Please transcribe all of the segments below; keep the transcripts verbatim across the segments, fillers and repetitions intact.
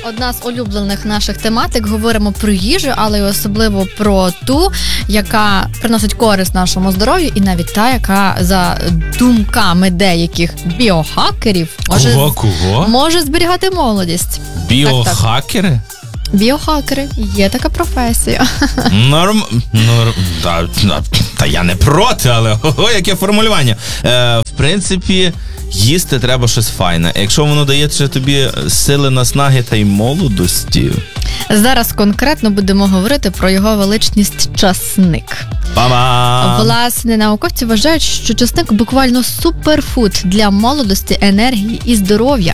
Одна з улюблених наших тематик. Говоримо про їжу, але й особливо про ту, яка приносить користь нашому здоров'ю, і навіть та, яка за думками деяких біохакерів може, Кого, кого? може зберігати молодість. Біохакери? Так, так. Біохакери. Є така професія. Норм... Норм... Та, та я не проти, але ого, яке формулювання. Е, в принципі, їсти треба щось файне. Якщо воно дає тобі сили, наснаги та й молодості. Зараз конкретно будемо говорити про його величність часник. Ба-бам! Власне, науковці вважають, що часник буквально суперфуд для молодості, енергії і здоров'я.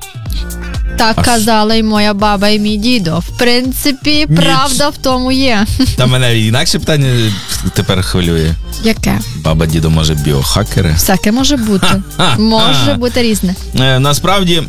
Так Аж... казала й моя баба, і мій дідо. В принципі, Ніч... правда в тому є. Та мене інакше питання тепер хвилює. Яке? Баба, дідо, може, біохакери? Всяке може бути. Може бути різне. Е, насправді...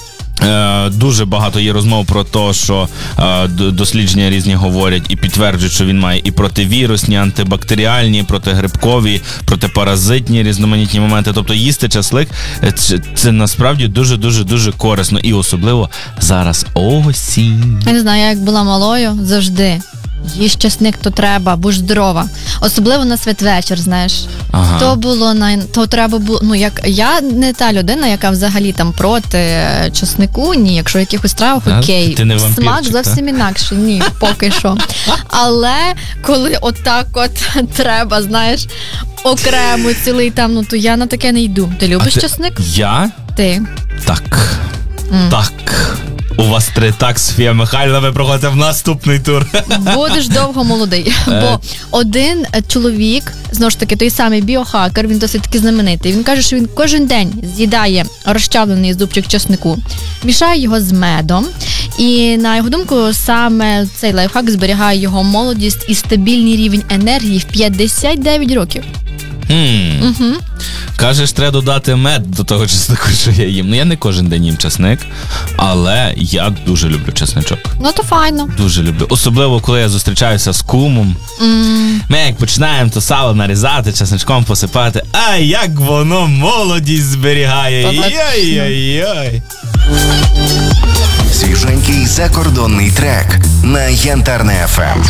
Дуже багато є розмов про те, що е, дослідження різні говорять і підтверджують, що він має і противірусні, антибактеріальні, протигрибкові, протипаразитні різноманітні моменти. Тобто їсти часник це, це насправді дуже-дуже-дуже корисно. І особливо зараз осінь. Я не знаю, я як була малою, завжди їж часник, то треба, будь здорова. Особливо на святвечір, знаєш. Ага. То було на то треба було. Ну як я не та людина, яка взагалі там проти часнику. Ні, якщо в якихось стравах, окей. Ти не вампірчик, смак зовсім та? Інакший. Ні, поки що. Але коли отак от треба, знаєш, окремо цілий там, ну то я на таке не йду. Ти любиш ти... часник? Я? Ти. Так. Mm. Так. У вас три так, Софія Михайлівна, ви проходите в наступний тур. Будеш довго молодий. Бо один чоловік, знову ж таки, той самий біохакер, він досить таки знаменитий. Він каже, що він кожен день з'їдає розчавлений зубчик чеснику, мішає його з медом. І, на його думку, саме цей лайфхак зберігає його молодість і стабільний рівень енергії в п'ятдесят дев'ять років. Хм. Угу. Кажеш, треба додати мед до того чеснику, що я їм. Ну, я не кожен день їм чесник, але я дуже люблю чесничок. Ну, то файно. Дуже люблю. Особливо, коли я зустрічаюся з кумом. Mm. Ми як починаємо то сало нарізати, чесничком посипати. Ай, як воно молодість зберігає. Йой-йой-йой. Свіженький закордонний трек на Янтарне еф ем.